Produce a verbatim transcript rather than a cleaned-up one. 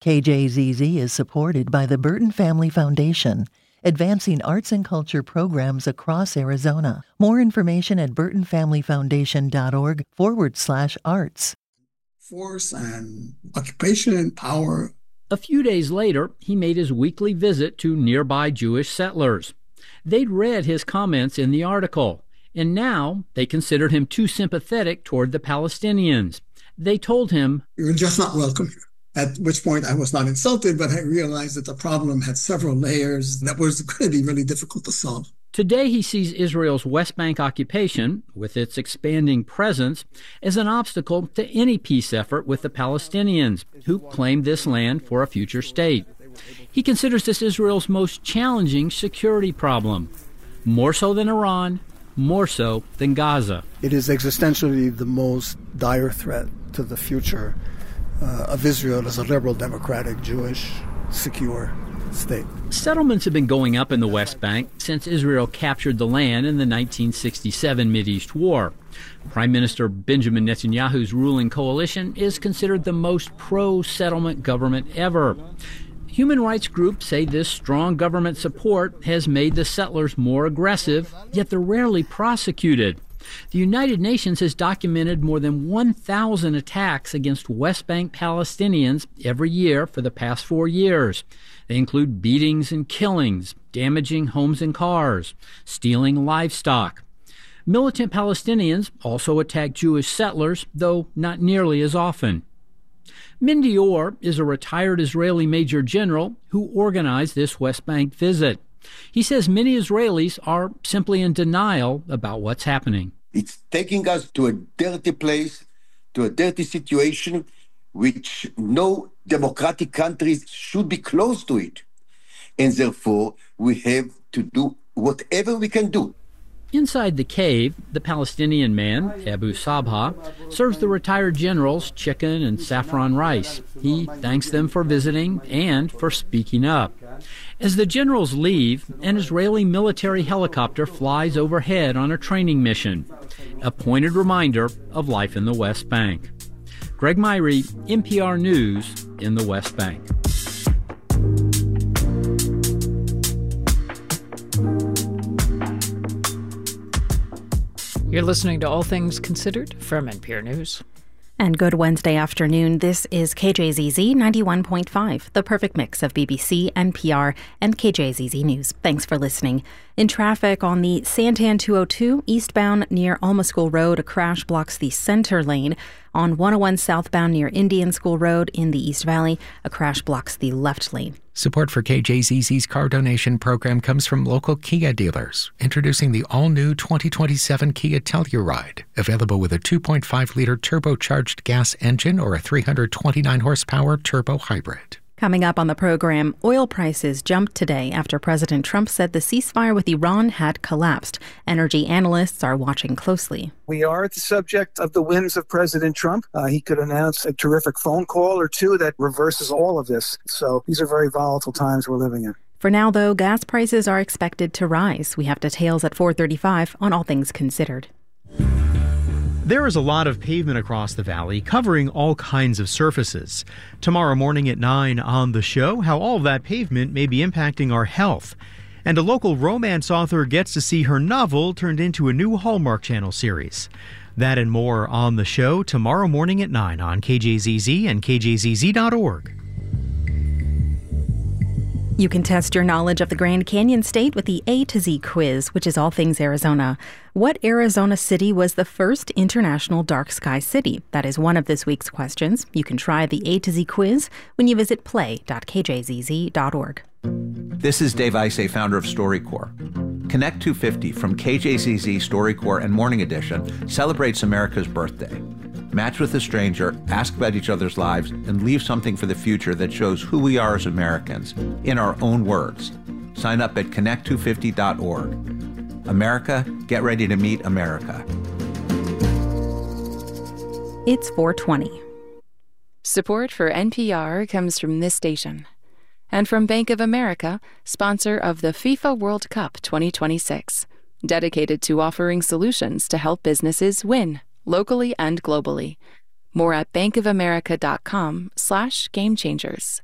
K J Z Z is supported by the Burton Family Foundation, advancing arts and culture programs across Arizona. More information at burtonfamilyfoundation.org forward slash arts. Force and occupation and power. A few days later, he made his weekly visit to nearby Jewish settlers. They'd read his comments in the article, and now they considered him too sympathetic toward the Palestinians. They told him, "You're just not welcome here." At which point I was not insulted, but I realized that the problem had several layers that was going to be really difficult to solve. Today he sees Israel's West Bank occupation, with its expanding presence, as an obstacle to any peace effort with the Palestinians, who claim this land for a future state. He considers this Israel's most challenging security problem, more so than Iran, more so than Gaza. It is existentially the most dire threat to the future uh, of Israel as a liberal, democratic, Jewish, secure state. Settlements have been going up in the West Bank since Israel captured the land in the nineteen sixty-seven Mideast War. Prime Minister Benjamin Netanyahu's ruling coalition is considered the most pro-settlement government ever. Human rights groups say this strong government support has made the settlers more aggressive, yet they're rarely prosecuted. The United Nations has documented more than one thousand attacks against West Bank Palestinians every year for the past four years. They include beatings and killings, damaging homes and cars, stealing livestock. Militant Palestinians also attack Jewish settlers, though not nearly as often. Mindy Orr is a retired Israeli major general who organized this West Bank visit. He says many Israelis are simply in denial about what's happening. It's taking us to a dirty place, to a dirty situation, which no democratic countries should be close to it. And therefore, we have to do whatever we can do. Inside the cave, the Palestinian man, Abu Sabha, serves the retired generals chicken and saffron rice. He thanks them for visiting and for speaking up. As the generals leave, an Israeli military helicopter flies overhead on a training mission, a pointed reminder of life in the West Bank. Greg Myrie, N P R News in the West Bank. You're listening to All Things Considered from N P R News. And good Wednesday afternoon. This is K J Z Z ninety-one point five, the perfect mix of B B C, N P R, and K J Z Z News. Thanks for listening. In traffic on the Santan two oh two eastbound near Alma School Road, a crash blocks the center lane. On one oh one southbound near Indian School Road in the East Valley, a crash blocks the left lane. Support for K J Z Z's car donation program comes from local Kia dealers, introducing the all-new twenty twenty-seven Kia Telluride, available with a two point five liter turbocharged gas engine or a three hundred twenty-nine horsepower turbo hybrid. Coming up on the program, oil prices jumped today after President Trump said the ceasefire with Iran had collapsed. Energy analysts are watching closely. We are the subject of the whims of President Trump. Uh, he could announce a terrific phone call or two that reverses all of this. So these are very volatile times we're living in. For now, though, gas prices are expected to rise. We have details at four thirty-five on All Things Considered. There is a lot of pavement across the valley, covering all kinds of surfaces. Tomorrow morning at nine on the show, how all of that pavement may be impacting our health. And a local romance author gets to see her novel turned into a new Hallmark Channel series. That and more on the show tomorrow morning at nine on K J Z Z and K J Z Z dot org. You can test your knowledge of the Grand Canyon State with the A to Z quiz, which is all things Arizona. What Arizona city was the first international dark sky city? That is one of this week's questions. You can try the A to Z quiz when you visit play dot K J Z Z dot org. This is Dave Isay, founder of StoryCorps. Connect two fifty from K J Z Z, StoryCorps, and Morning Edition celebrates America's birthday. Match with a stranger, ask about each other's lives, and leave something for the future that shows who we are as Americans, in our own words. Sign up at connect two fifty dot org. America, get ready to meet America. It's four twenty. Support for N P R comes from this station. And from Bank of America, sponsor of the FIFA World Cup twenty twenty-six. Dedicated to offering solutions to help businesses win, locally and globally. More at bankofamerica.com slash game changers.